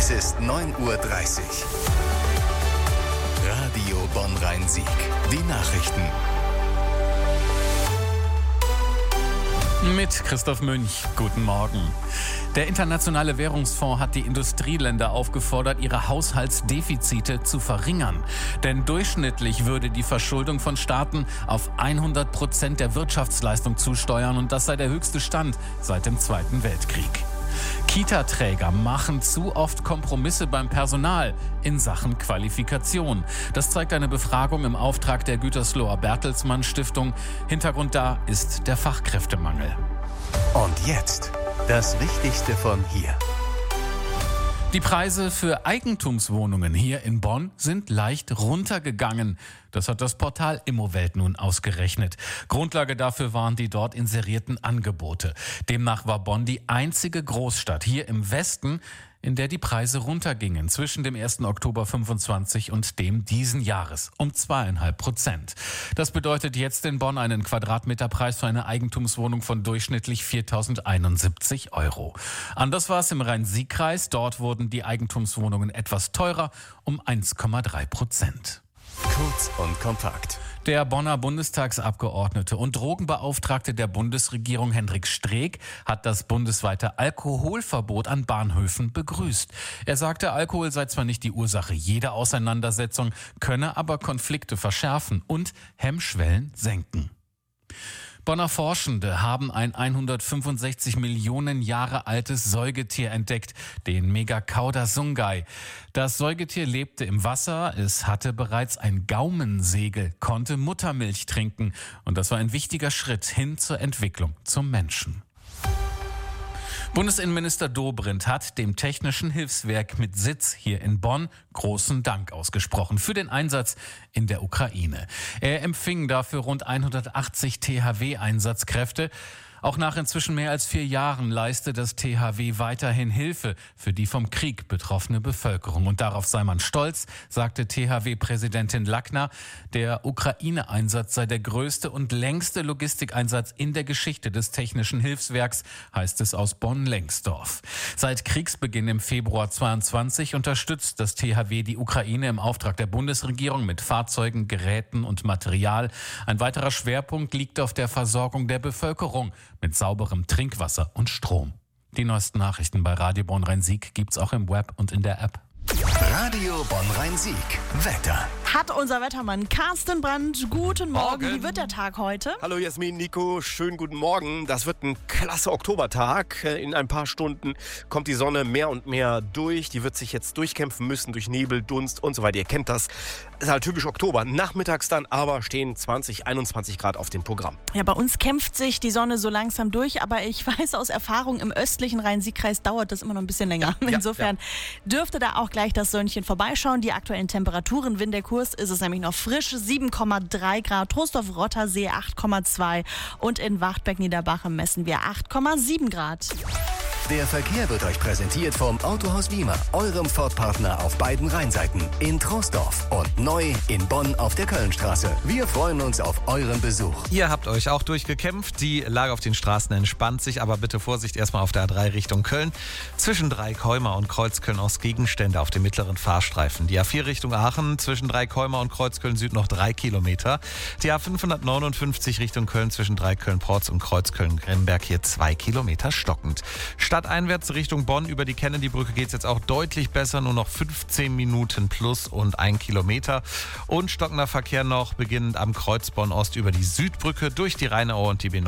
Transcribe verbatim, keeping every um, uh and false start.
Es ist neun Uhr dreißig. Radio Bonn-Rhein-Sieg. Die Nachrichten. Mit Christoph Münch. Guten Morgen. Der Internationale Währungsfonds hat die Industrieländer aufgefordert, ihre Haushaltsdefizite zu verringern. Denn durchschnittlich würde die Verschuldung von Staaten auf hundert Prozent der Wirtschaftsleistung zusteuern und das sei der höchste Stand seit dem Zweiten Weltkrieg. Kita-Träger machen zu oft Kompromisse beim Personal in Sachen Qualifikation. Das zeigt eine Befragung im Auftrag der Gütersloher Bertelsmann Stiftung. Hintergrund da ist der Fachkräftemangel. Und jetzt das Wichtigste von hier. Die Preise für Eigentumswohnungen hier in Bonn sind leicht runtergegangen. Das hat das Portal Immowelt nun ausgerechnet. Grundlage dafür waren die dort inserierten Angebote. Demnach war Bonn die einzige Großstadt hier im Westen, in der die Preise runtergingen zwischen dem ersten Oktober fünfundzwanzig und dem diesen Jahres um zweieinhalb Prozent. Das bedeutet jetzt in Bonn einen Quadratmeterpreis für eine Eigentumswohnung von durchschnittlich viertausendeinundsiebzig Euro. Anders war es im Rhein-Sieg-Kreis. Dort wurden die Eigentumswohnungen etwas teurer, um eins Komma drei Prozent. Kurz und kompakt. Der Bonner Bundestagsabgeordnete und Drogenbeauftragte der Bundesregierung Hendrik Streeck hat das bundesweite Alkoholverbot an Bahnhöfen begrüßt. Er sagte, Alkohol sei zwar nicht die Ursache jeder Auseinandersetzung, könne aber Konflikte verschärfen und Hemmschwellen senken. Bonner Forschende haben ein hundertfünfundsechzig Millionen Jahre altes Säugetier entdeckt, den Megacauda sungai. Das Säugetier lebte im Wasser, es hatte bereits ein Gaumensegel, konnte Muttermilch trinken und das war ein wichtiger Schritt hin zur Entwicklung zum Menschen. Bundesinnenminister Dobrindt hat dem Technischen Hilfswerk mit Sitz hier in Bonn großen Dank ausgesprochen für den Einsatz in der Ukraine. Er empfing dafür rund hundertachtzig T H W-Einsatzkräfte. Auch nach inzwischen mehr als vier Jahren leistet das T H W weiterhin Hilfe für die vom Krieg betroffene Bevölkerung. Und darauf sei man stolz, sagte T H W-Präsidentin Lackner. Der Ukraine-Einsatz sei der größte und längste Logistikeinsatz in der Geschichte des Technischen Hilfswerks, heißt es aus Bonn-Lengsdorf. Seit Kriegsbeginn im Februar zweiundzwanzig unterstützt das T H W die Ukraine im Auftrag der Bundesregierung mit Fahrzeugen, Geräten und Material. Ein weiterer Schwerpunkt liegt auf der Versorgung der Bevölkerung mit sauberem Trinkwasser und Strom. Die neuesten Nachrichten bei Radio Bonn-Rhein-Sieg gibt's auch im Web und in der App. Radio Bonn-Rhein-Sieg. Wetter. Hat unser Wettermann Carsten Brandt. Guten Morgen. Morgen. Wie wird der Tag heute? Hallo Jasmin, Nico, schönen guten Morgen. Das wird ein klasse Oktobertag. In ein paar Stunden kommt die Sonne mehr und mehr durch. Die wird sich jetzt durchkämpfen müssen durch Nebel, Dunst und so weiter. Ihr kennt das. Das ist halt typisch Oktober. Nachmittags dann aber stehen zwanzig, einundzwanzig Grad auf dem Programm. Ja, bei uns kämpft sich die Sonne so langsam durch, aber ich weiß aus Erfahrung, im östlichen Rhein-Sieg-Kreis dauert das immer noch ein bisschen länger. Ja, Insofern ja. dürfte da auch gleich das Sönnchen vorbeischauen. Die aktuellen Temperaturen, wenn der Kurs ist es nämlich noch frisch, sieben Komma drei Grad, Trostorf-Rottersee acht Komma zwei und in Wachtbeck-Niederbache messen wir acht Komma sieben Grad. Der Verkehr wird euch präsentiert vom Autohaus Wiemer, eurem Ford-Partner auf beiden Rheinseiten, in Troisdorf und neu in Bonn auf der Kölnstraße. Wir freuen uns auf euren Besuch. Ihr habt euch auch durchgekämpft. Die Lage auf den Straßen entspannt sich, aber bitte Vorsicht erstmal auf der A drei Richtung Köln. Zwischen Dreikäumer und Kreuzköln aus Gegenstände auf dem mittleren Fahrstreifen. Die A vier Richtung Aachen zwischen Dreikäumer und Kreuzköln Süd noch drei Kilometer. Die A fünfhundertneunundfünfzig Richtung Köln zwischen Dreiköln-Porz und Kreuzköln-Grimberg hier zwei Kilometer stockend. Stadteinwärts Richtung Bonn über die Kennedy-Brücke geht es jetzt auch deutlich besser, nur noch fünfzehn Minuten plus und ein Kilometer. Und stockender Verkehr noch beginnend am Kreuz Bonn-Ost über die Südbrücke durch die Rheinauer und die B